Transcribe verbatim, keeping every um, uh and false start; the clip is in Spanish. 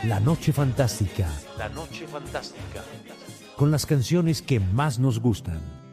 La Noche Fantástica. La Noche Fantástica. Con las canciones que más nos gustan.